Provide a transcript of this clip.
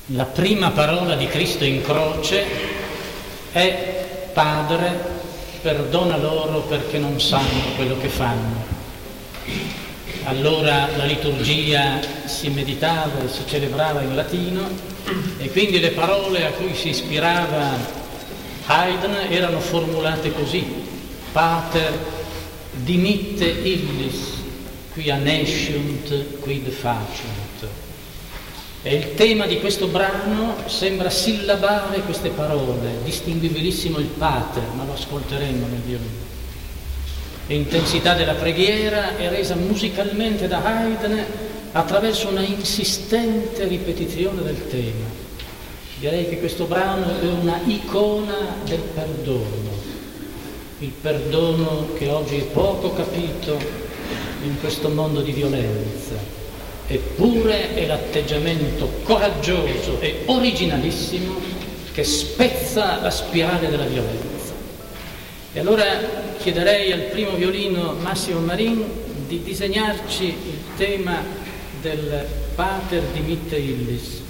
La prima parola di Cristo in croce è: Padre, perdona loro perché non sanno quello che fanno. Allora la liturgia si meditava e si celebrava in latino, e quindi le parole a cui si ispirava Haydn erano formulate così: Pater dimitte illis, quia nesciunt, quid faciunt. E il tema di questo brano sembra sillabare queste parole, distinguibilissimo il Pater, ma lo ascolteremo nel violino. L'intensità della preghiera è resa musicalmente da Haydn attraverso una insistente ripetizione del tema. Direi che questo brano è una icona del perdono, il perdono che oggi è poco capito in questo mondo di violenza. Eppure è l'atteggiamento coraggioso e originalissimo che spezza la spirale della violenza. E allora chiederei al primo violino Massimo Marin di disegnarci il tema del Pater dimitte illis.